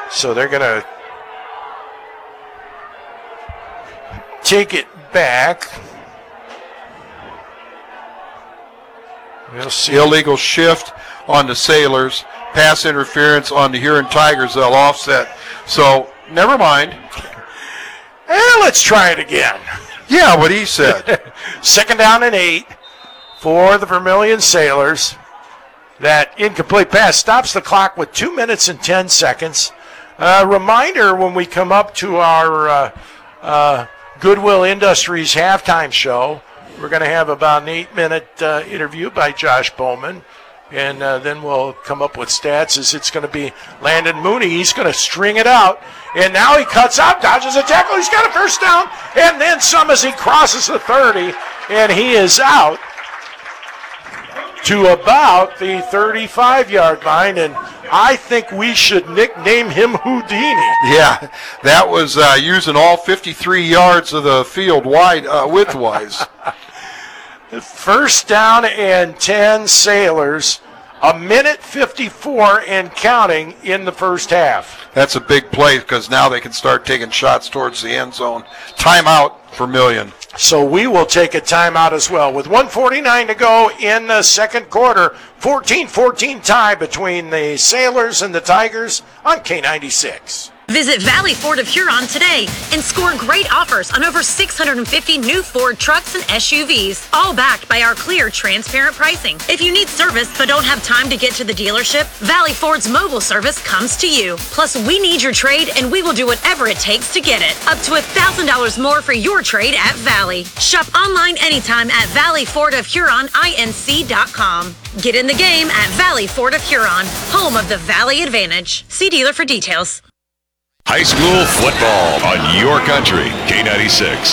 So they're going to take it back. We'll see. Illegal shift on the Sailors. Pass interference on the Huron Tigers. They'll offset. So, never mind. Let's try it again. Yeah, what he said. 2nd down and 8 for the Vermilion Sailors. That incomplete pass stops the clock with 2 minutes and 10 seconds. Reminder when we come up to our Goodwill Industries halftime show, we're going to have about an 8-minute interview by Josh Bowman. And then we'll come up with stats as it's going to be Landon Mooney. He's going to string it out. And now he cuts out, dodges a tackle. He's got a first down. And then some as he crosses the 30. And he is out to about the 35-yard line. And I think we should nickname him Houdini. Yeah, that was using all 53 yards of the field wide, width-wise. 1st down and 10 Sailors. 1:54 and counting in the first half. That's a big play because now they can start taking shots towards the end zone. Timeout, Vermilion. So we will take a timeout as well. With 1:49 to go in the second quarter, 14-14 tie between the Sailors and the Tigers on K96. Visit Valley Ford of Huron today and score great offers on over 650 new Ford trucks and SUVs, all backed by our clear, transparent pricing. If you need service but don't have time to get to the dealership, Valley Ford's mobile service comes to you. Plus, we need your trade and we will do whatever it takes to get it. Up to $1,000 more for your trade at Valley. Shop online anytime at valleyfordofhuroninc.com. Get in the game at Valley Ford of Huron, home of the Valley Advantage. See dealer for details. High school football on your country, K96.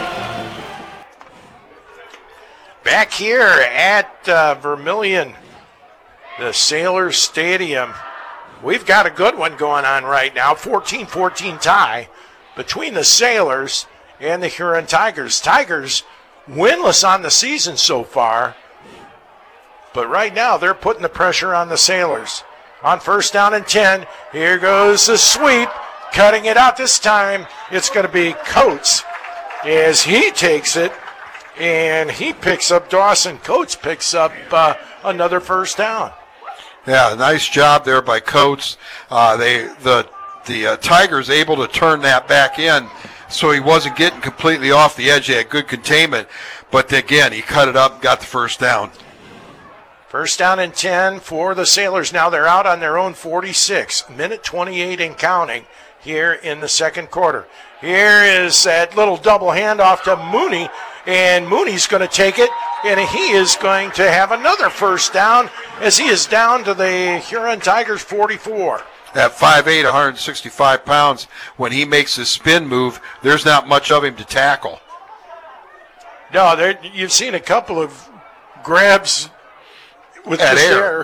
Back here at Vermilion, the Sailors Stadium, we've got a good one going on right now. 14-14 tie between the Sailors and the Huron Tigers. Tigers winless on the season so far, but right now they're putting the pressure on the Sailors. On 1st down and 10, here goes the sweep. Cutting it out this time, it's going to be Coates as he takes it, and he picks up Dawson. Coates picks up another 1st down. Yeah, nice job there by Coates. The Tigers able to turn that back in, so he wasn't getting completely off the edge. He had good containment, but again, he cut it up and got the 1st down. 1st down and 10 for the Sailors. Now they're out on their own 46. 1:28 and counting here in the second quarter. Here is that little double handoff to Mooney, and Mooney's going to take it, and he is going to have another 1st down as he is down to the Huron Tigers 44. At 5'8", 165 pounds, when he makes his spin move, there's not much of him to tackle. No, you've seen a couple of grabs with that the air.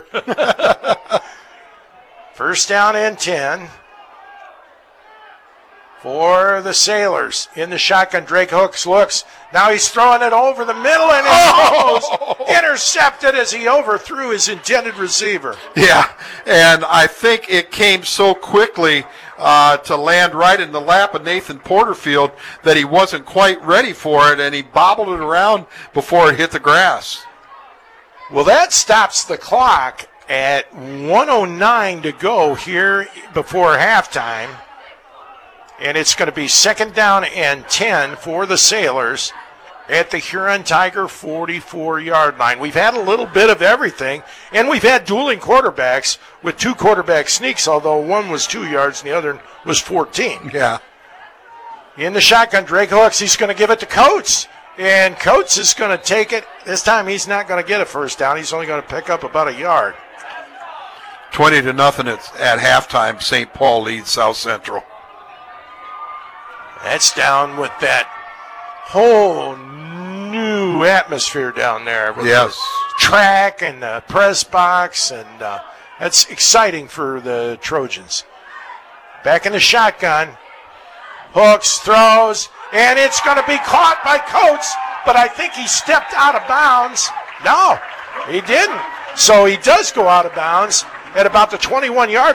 1st down and 10 for the Sailors. In the shotgun, Drake Hooks looks. Now he's throwing it over the middle, and it goes intercepted as he overthrew his intended receiver. Yeah, and I think it came so quickly to land right in the lap of Nathan Porterfield that he wasn't quite ready for it, and he bobbled it around before it hit the grass. Well, that stops the clock at 1:09 to go here before halftime. And it's going to be 2nd down and 10 for the Sailors at the Huron Tiger 44-yard line. We've had a little bit of everything, and we've had dueling quarterbacks with 2 quarterback sneaks, although one was 2 yards and the other was 14. Yeah. In the shotgun, Drake Hooks, he's going to give it to Coates. And Coates is going to take it. This time he's not going to get a 1st down. He's only going to pick up about a yard. 20-0 at halftime. St. Paul leads South Central. That's down with that whole new atmosphere down there. With yes. The track and the press box, and that's exciting for the Trojans. Back in the shotgun. Hooks, throws, and it's going to be caught by Coates, but I think he stepped out of bounds. No, he didn't. So he does go out of bounds at about the 21-yard